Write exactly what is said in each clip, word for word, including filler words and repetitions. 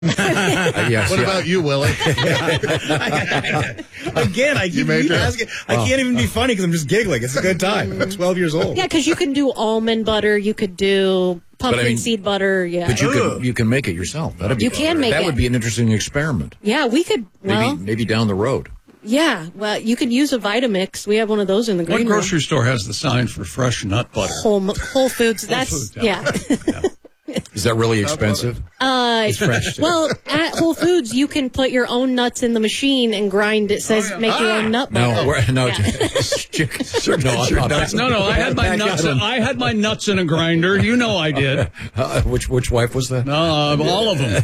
Uh, yes, what yeah. about you, Willie? Again, I keep, keep asking. I Well, can't even be funny because I'm just giggling. It's a good time. I'm twelve years old. Yeah, because you can do almond butter. You could do pumpkin I mean, seed butter. Yeah. But you can you can make it yourself. That'd be You can make that it. would be an interesting experiment. Yeah, we could. Well, Maybe maybe down the road. yeah. Well, you could use a Vitamix. We have one of those in the What green room. grocery store has the sign for fresh nut butter? Whole, Whole Foods. That's Foods, yeah. yeah. Is that really expensive? Uh, It's fresh. well, at Whole Foods, you can put your own nuts in the machine and grind. It says Oh, yeah. make your own nut butter. No, we're, no, Yeah. no, I'm not- No, no, I had my nuts. I had my nuts in a grinder. You know I did. Uh, which which wife was that? Uh, all of them.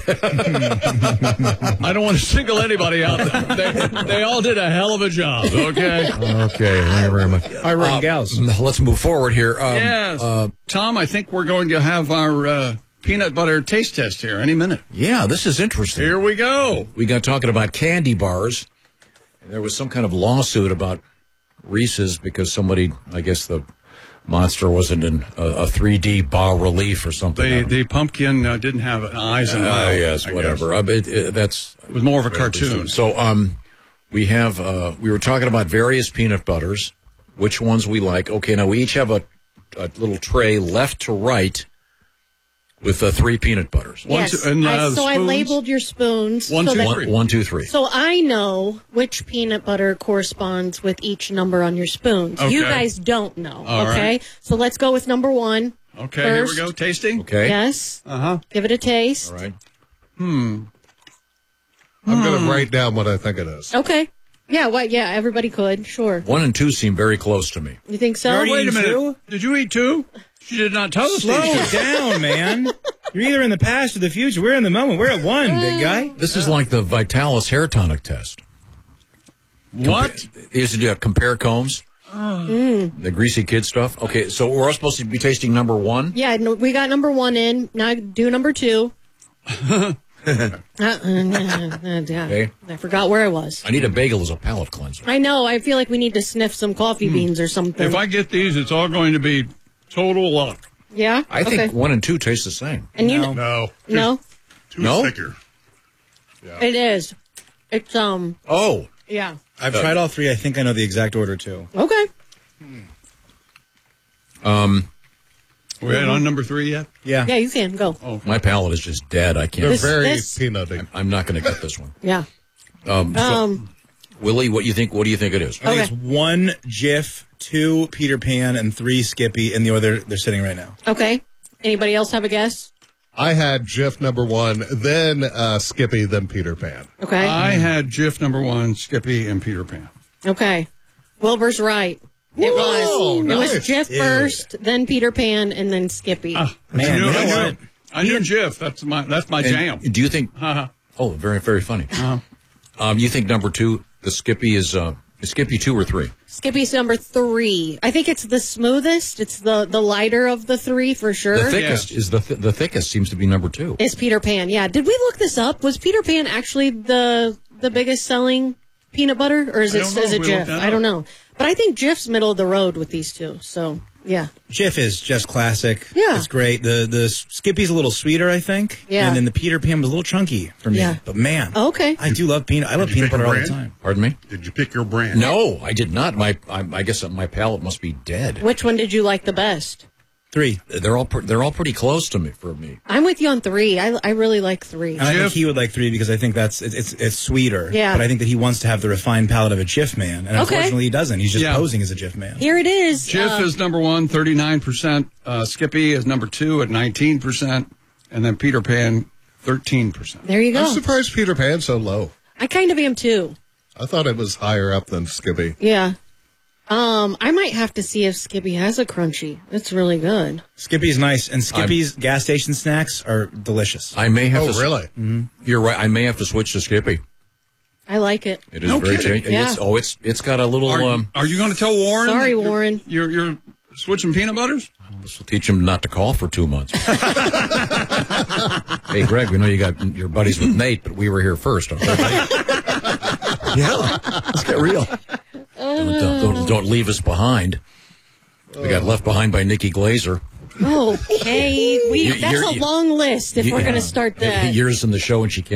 I don't want to single anybody out. They, they all did a hell of a job. Okay. Okay, thank you very much. Hard-working gals. Let's move forward here. Um, Yes. uh, Tom, I think we're going to have our uh, peanut butter taste test here any minute. yeah, this is interesting. Here we go. We got talking about candy bars. There was some kind of lawsuit about Reese's because somebody, I guess the monster wasn't in a, a three D bas relief or something. The the pumpkin uh, didn't have eyes and Uh, mouth. yes, I whatever. guess. Uh, it, it, that's It was more of a cartoon. So, um, we have uh, we were talking about various peanut butters, which ones we like. Okay, now we each have a, a little tray left to right with uh, three peanut butters. One, Yes. two- and, uh, I, so I spoons? labeled your spoons. One, so two, that- three. One, one, two, three. So I know which peanut butter corresponds with each number on your spoons. You Okay. guys don't know. All okay. right. So let's go with number one. Okay, First. here we go. Tasting. Okay. Yes. Uh huh. Give it a taste. All right. I'm going to write down what I think it is. Okay. Yeah. What? Yeah. Everybody could. Sure. One and two seem very close to me. You think so? already Wait a eaten minute. two? Did you eat two? She did not tell us. Slow these. down, man. You're either in the past or the future. We're in the moment. We're at one, big guy. This is like the Vitalis hair tonic test. What? They used to do compare combs. The greasy kid stuff. Okay, so we're all supposed to be tasting number one. Yeah. No, we got number one in. Now do number two. uh, uh, yeah. Okay. I forgot where I was. I need a bagel as a palate cleanser. I know. I feel like we need to sniff some coffee beans or something. If I get these, it's all going to be total luck. yeah. I think Okay. one and two taste the same. And you No. know, No. no, Too No? thicker. it is. It's um. Oh, Yeah. I've tried all three. I think I know the exact order, too. Okay. um, We had on number three yet? Yeah. Yeah, you can go. my palate is just dead. I They're can't. This- very this- peanutty. I'm not going to get this one. Yeah. Um, so, Um. Willie, what you think? What do you think it is? I think Okay. it's one Jif, two Peter Pan, and three Skippy in the order they're sitting right now. Okay. Anybody else have a guess? I had Jif number one, then uh, Skippy, then Peter Pan. Okay. I had Jif number one, Skippy, and Peter Pan. okay. Wilbur's right. It Whoa, was. nice. It was Jif Dude. first, then Peter Pan, and then Skippy. Ah, Man, I knew, you know I knew, what? I knew Jif. That's my that's my And jam. do you think? Uh-huh. Oh, very very funny. Um, you think number two, the Skippy is uh, is Skippy two or three? Skippy's number three. I think it's the smoothest. It's the the lighter of the three for sure. The thickest is the th- the thickest seems to be number two. Is Peter Pan. Yeah. Did we look this up? Was Peter Pan actually the the biggest selling peanut butter, or is I it don't know is if it we looked Jif? that I don't up. know. But I think Jif's middle of the road with these two. So yeah. Jif is just classic. Yeah. It's great. The the Skippy's a little sweeter, I think. Yeah. And then the Peter Pan was a little chunky for me. Yeah. But man, Oh, okay. I do love peanut. I love you peanut pick butter a all the brand? time. Pardon me? Did you pick your brand? No, I did not. My I, I guess my palate must be dead. Which one did you like the best? Three. They're all pr- they're all pretty close to me for me. I'm with you on three. I I really like three. And I think Jif? he would like three because I think that's it's it's, it's sweeter. Yeah. But I think that he wants to have the refined palate of a Jif man, and Okay. unfortunately he doesn't. He's just Yeah. posing as a Jif man. Here it is. Jif Uh, is number one, thirty-nine percent. Uh, Skippy is number two at nineteen percent. And then Peter Pan, thirteen percent. there you go. I'm surprised Peter Pan's so low. I kind of am too. I thought it was higher up than Skippy. Yeah. Um, I might have to see if Skippy has a crunchy. It's really good. Skippy's nice, and Skippy's gas station snacks are delicious. I may have Oh, to. really? You're right. I may have to switch to Skippy. I like it. It is No very kidding. cha- Yeah. It's, oh, it's it's got a little. Are, um, are you going to tell Warren? Sorry, that you're- Warren. You're, you're switching peanut butters? This will teach him not to call for two months. Hey, Greg, we know you got your buddies with Nate, but we were here first. Okay? Yeah, let's get real. Don't, don't, don't, don't leave us behind. We got left behind by Nikki Glazer. Okay, we You- that's you're- a long list if You- we're going to start that. Years in the show and she can't.